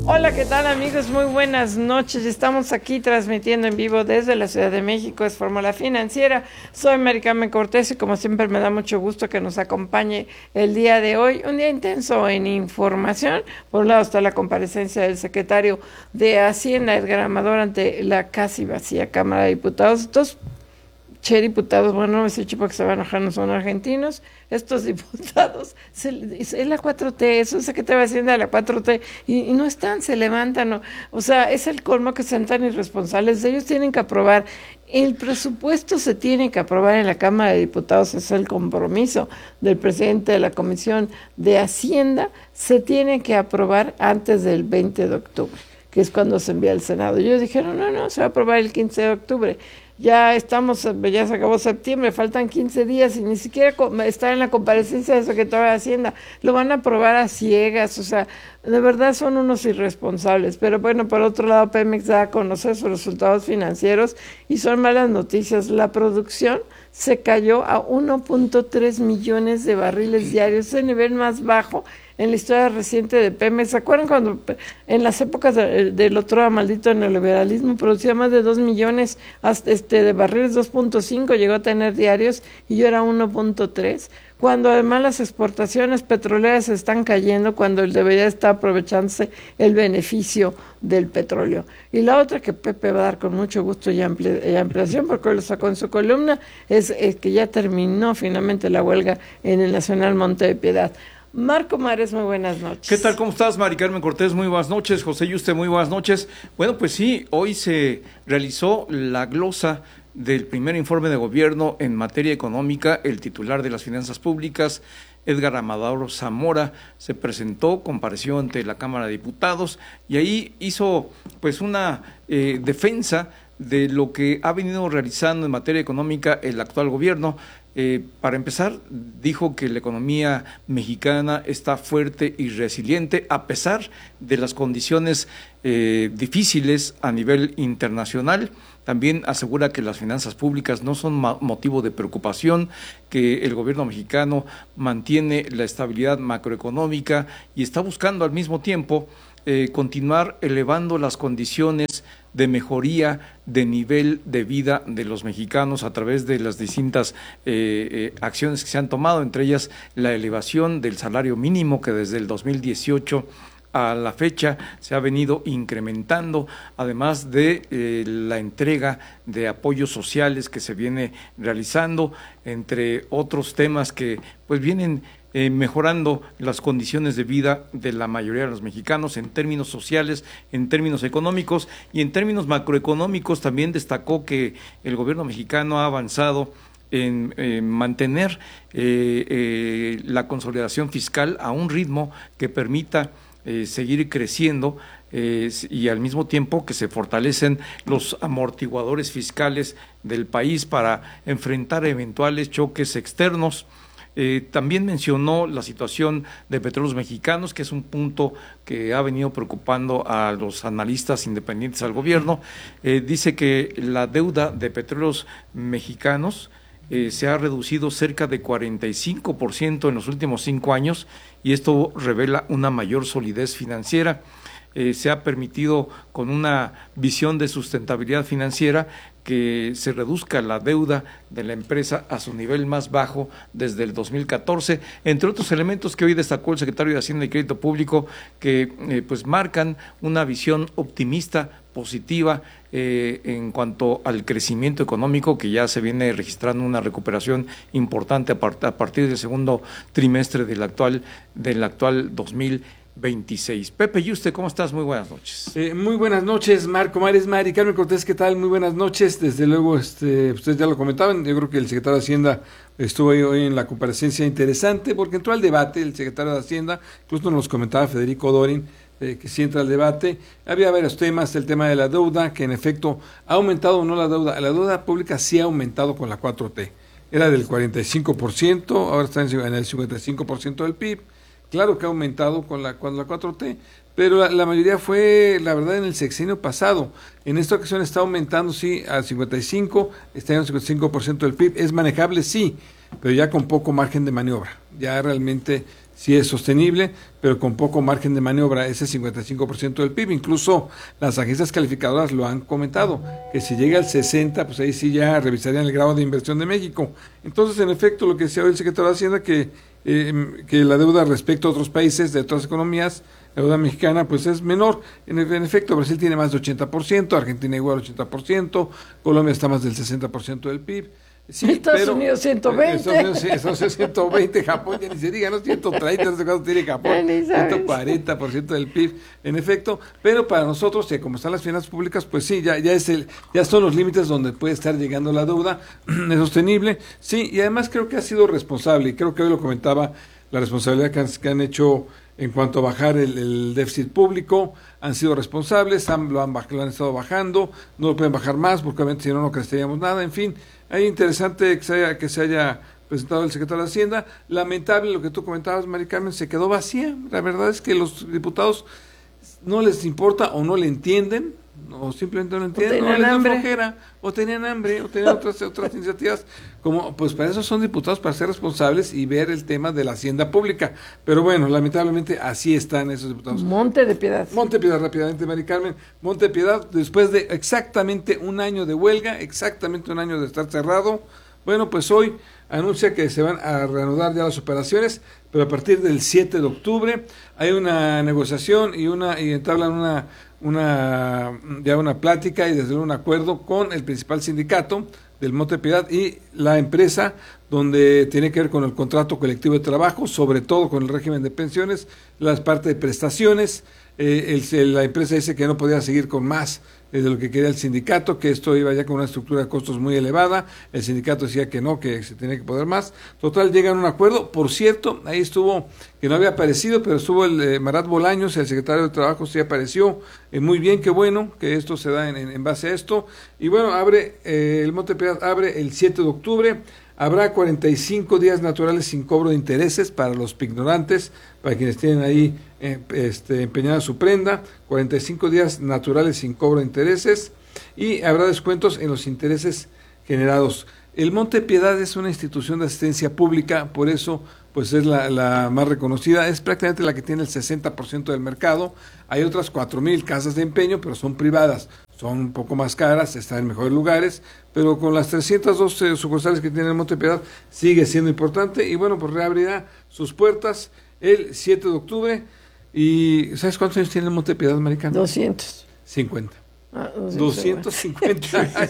Hola, ¿qué tal amigos? Muy buenas noches. Estamos aquí transmitiendo en vivo desde la Ciudad de México, es Fórmula Financiera. Soy Mari Carmen Cortés y como siempre me da mucho gusto que nos acompañe el día de hoy. Un día intenso en información. Por un lado está la comparecencia del secretario de Hacienda, Edgar Amador, ante la casi vacía Cámara de Diputados. Diputados, bueno, ese chico que se va a enojar no son argentinos, estos diputados, es la 4T, es un secretario de Hacienda de la 4T, y no están, se levantan, o sea, es el colmo que sean tan irresponsables. Ellos tienen que aprobar, el presupuesto se tiene que aprobar en la Cámara de Diputados, es el compromiso del presidente de la Comisión de Hacienda, se tiene que aprobar antes del 20 de octubre, que es cuando se envía al Senado. Ellos dijeron, no, se va a aprobar el 15 de octubre. Ya se acabó septiembre, faltan 15 días y ni siquiera está en la comparecencia del secretario de Hacienda. Lo van a aprobar a ciegas, o sea, de verdad son unos irresponsables. Pero bueno, por otro lado, Pemex da a conocer sus resultados financieros y son malas noticias. La producción se cayó a 1.3 millones de barriles diarios, es el nivel más bajo en la historia reciente de Pemex. ¿Se acuerdan cuando en las épocas del otro maldito neoliberalismo producía más de 2 millones de barriles, 2.5 llegó a tener diarios y yo era 1.3? Cuando además las exportaciones petroleras están cayendo, cuando él debería estar aprovechándose el beneficio del petróleo. Y la otra que Pepe va a dar con mucho gusto y ampliación, porque lo sacó en su columna, es que ya terminó finalmente la huelga en el Nacional Monte de Piedad. Marco Mares, muy buenas noches. ¿Qué tal? ¿Cómo estás, Mari Carmen Cortés? Muy buenas noches. José Yuste, muy buenas noches. Bueno, pues sí, hoy se realizó la glosa del primer informe de gobierno en materia económica. El titular de las finanzas públicas, Edgar Amador Zamora, se presentó, compareció ante la Cámara de Diputados y ahí hizo pues una defensa de lo que ha venido realizando en materia económica el actual gobierno. Para empezar, dijo que la economía mexicana está fuerte y resiliente a pesar de las condiciones difíciles a nivel internacional. También asegura que las finanzas públicas no son motivo de preocupación, que el gobierno mexicano mantiene la estabilidad macroeconómica y está buscando al mismo tiempo continuar elevando las condiciones de mejoría de nivel de vida de los mexicanos a través de las distintas acciones que se han tomado, entre ellas la elevación del salario mínimo que desde el 2018 a la fecha se ha venido incrementando, además de la entrega de apoyos sociales que se viene realizando, entre otros temas que pues vienen mejorando las condiciones de vida de la mayoría de los mexicanos en términos sociales, en términos económicos y en términos macroeconómicos. También destacó que el gobierno mexicano ha avanzado en mantener la consolidación fiscal a un ritmo que permita seguir creciendo y al mismo tiempo que se fortalecen los amortiguadores fiscales del país para enfrentar eventuales choques externos. También mencionó la situación de Petróleos Mexicanos, que es un punto que ha venido preocupando a los analistas independientes al gobierno. Dice que la deuda de Petróleos Mexicanos se ha reducido cerca de 45% en los últimos 5 años y esto revela una mayor solidez financiera. Se ha permitido con una visión de sustentabilidad financiera que se reduzca la deuda de la empresa a su nivel más bajo desde el 2014, entre otros elementos que hoy destacó el secretario de Hacienda y Crédito Público que pues marcan una visión optimista, positiva en cuanto al crecimiento económico, que ya se viene registrando una recuperación importante a partir del segundo trimestre del actual 2026. Pepe Yuste, ¿cómo estás? Muy buenas noches. Muy buenas noches, Marco Mares, Mari Carmen Cortés, ¿qué tal? Muy buenas noches. Desde luego, ustedes ya lo comentaban, yo creo que el secretario de Hacienda estuvo hoy en la comparecencia interesante, porque entró al debate el secretario de Hacienda, incluso nos comentaba Federico Dorin, que sí entra al debate. Había varios temas, el tema de la deuda, que en efecto ha aumentado o no la deuda pública sí ha aumentado con la 4T. Era del 45%, ahora está en el 55% del PIB. Claro que ha aumentado con la 4T, pero la mayoría fue, la verdad, en el sexenio pasado. En esta ocasión está aumentando, sí, al 55%, está en el 55% del PIB. ¿Es manejable? Sí, pero ya con poco margen de maniobra. Ya realmente sí es sostenible, pero con poco margen de maniobra, ese 55% del PIB. Incluso las agencias calificadoras lo han comentado, que si llega al 60%, pues ahí sí ya revisarían el grado de inversión de México. Entonces, en efecto, lo que decía hoy el secretario de Hacienda, que la deuda respecto a otros países, de otras economías, la deuda mexicana, pues es menor. En efecto, Brasil tiene más de 80%, Argentina igual 80%, Colombia está más del 60% del PIB. Sí, Estados Unidos 120. Estados Unidos 120, Japón ya ni se diga, ¿no? 130, no sé cuánto tiene Japón, 140% del PIB, en efecto, pero para nosotros, como están las finanzas públicas, pues sí, ya son los límites donde puede estar llegando la deuda, es sostenible, sí, y además creo que ha sido responsable, y creo que hoy lo comentaba, la responsabilidad que han hecho en cuanto a bajar el déficit público, han sido responsables, lo han estado bajando, no lo pueden bajar más, porque obviamente si no, no creceríamos nada, en fin. Es interesante que se haya presentado el secretario de Hacienda. Lamentable lo que tú comentabas, Mari Carmen, se quedó vacía. La verdad es que los diputados no les importa o no le entienden, o simplemente no entienden, o les da flojera, o tenían hambre, o tenían otras iniciativas, como pues para eso son diputados, para ser responsables y ver el tema de la hacienda pública. Pero bueno, lamentablemente así están esos diputados. Monte de Piedad, rápidamente, Mari Carmen. Monte de Piedad, después de exactamente un año de huelga, exactamente un año de estar cerrado, bueno, pues hoy anuncia que se van a reanudar ya las operaciones, pero a partir del 7 de octubre hay una negociación y entablan una plática y desde un acuerdo con el principal sindicato del Monte de Piedad y la empresa, donde tiene que ver con el contrato colectivo de trabajo, sobre todo con el régimen de pensiones, las partes de prestaciones. La empresa dice que no podía seguir con más de lo que quería el sindicato, que esto iba ya con una estructura de costos muy elevada. El sindicato decía que no, que se tenía que poder más. Total, llegan a un acuerdo. Por cierto, ahí estuvo, que no había aparecido, pero estuvo el Marat Bolaños, el secretario de Trabajo, sí apareció. Muy bien, qué bueno que esto se da en base a esto. Y bueno, el Monte de Piedad abre el 7 de octubre. Habrá 45 días naturales sin cobro de intereses para los pignorantes, para quienes tienen ahí empeñada su prenda, 45 días naturales sin cobro de intereses, y habrá descuentos en los intereses generados. El Monte de Piedad es una institución de asistencia pública, por eso pues es la más reconocida, es prácticamente la que tiene el 60% del mercado. Hay otras 4,000 casas de empeño, pero son privadas, son un poco más caras, están en mejores lugares, pero con las 312 sucursales que tiene el Monte de Piedad sigue siendo importante, y bueno, pues reabrirá sus puertas el 7 de octubre. ¿Y sabes cuántos años tiene el Monte de Piedad, Maricano? 250. 250 años.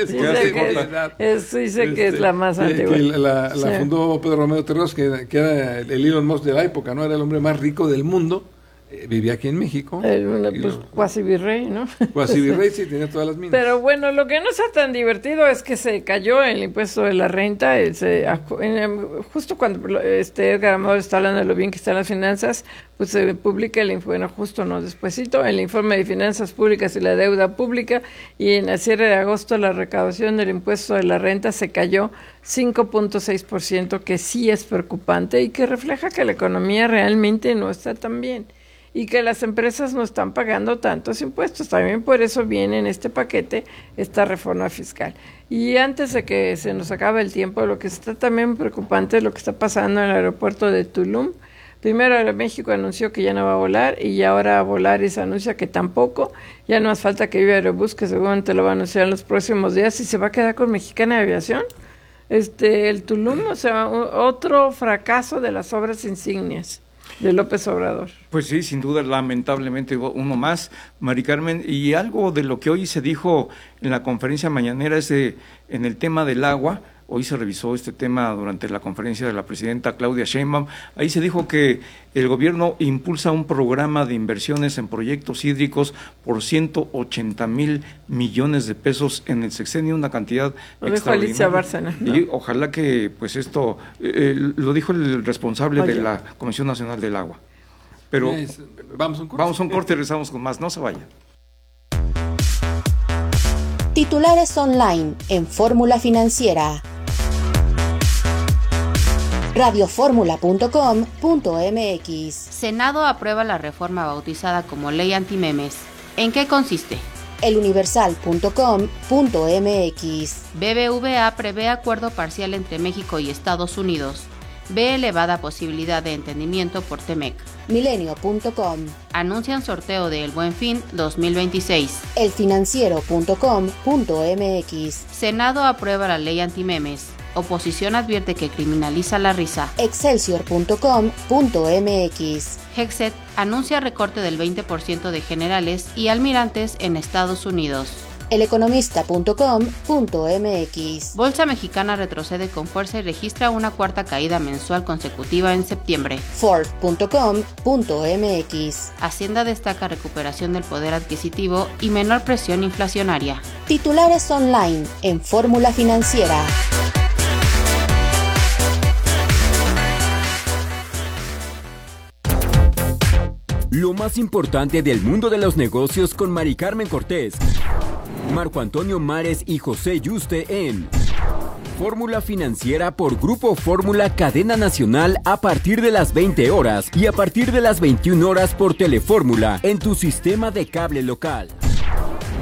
Dice que es la más antigua. La fundó Pedro Romero Terreros, que era el Elon Musk de la época, ¿no? Era el hombre más rico del mundo. Vivía aquí en México. Pues cuasi virrey, ¿no? Cuasi virrey, sí, tenía todas las minas. Pero bueno, lo que no está tan divertido es que se cayó el impuesto de la renta. Justo cuando Edgar Amador está hablando de lo bien que están las finanzas, pues se publica despuesito, el informe de finanzas públicas y la deuda pública, y en el cierre de agosto la recaudación del impuesto de la renta se cayó 5.6%, que sí es preocupante y que refleja que la economía realmente no está tan bien y que las empresas no están pagando tantos impuestos. También por eso viene en este paquete esta reforma fiscal. Y antes de que se nos acabe el tiempo, lo que está también preocupante es lo que está pasando en el aeropuerto de Tulum. Primero Aeroméxico anunció que ya no va a volar, y ahora Volaris anuncia que tampoco. Ya no hace falta que viva Aerobús, que seguramente lo va a anunciar en los próximos días, y se va a quedar con Mexicana de Aviación. El Tulum, o sea, otro fracaso de las obras insignias de López Obrador. Pues sí, sin duda, lamentablemente uno más, Mari Carmen, y algo de lo que hoy se dijo en la conferencia mañanera es en el tema del agua. Hoy se revisó este tema durante la conferencia de la presidenta Claudia Sheinbaum. Ahí se dijo que el gobierno impulsa un programa de inversiones en proyectos hídricos por 180,000 millones de pesos en el sexenio, una cantidad extraordinaria. Alicia Bárcena, ¿no? Y ojalá que pues esto, lo dijo el responsable de la Comisión Nacional del Agua. Pero vamos a un corte y regresamos con más. No se vayan. Titulares online en Fórmula Financiera. radioformula.com.mx. Senado aprueba la reforma bautizada como Ley Antimemes. ¿En qué consiste? eluniversal.com.mx. BBVA prevé acuerdo parcial entre México y Estados Unidos. ve elevada posibilidad de entendimiento por Temec. Milenio.com. Anuncian sorteo de El Buen Fin 2026. Elfinanciero.com.mx. Senado aprueba la ley antimemes. Oposición advierte que criminaliza la risa. Excelsior.com.mx. Hexet anuncia recorte del 20% de generales y almirantes en Estados Unidos. Eleconomista.com.mx. Bolsa Mexicana retrocede con fuerza y registra una cuarta caída mensual consecutiva en septiembre. Ford.com.mx. Hacienda destaca recuperación del poder adquisitivo y menor presión inflacionaria. Titulares online en Fórmula Financiera. Lo más importante del mundo de los negocios con Mari Carmen Cortés, Marco Antonio Mares y José Yuste en Fórmula Financiera por Grupo Fórmula Cadena Nacional a partir de las 20 horas y a partir de las 21 horas por Telefórmula en tu sistema de cable local.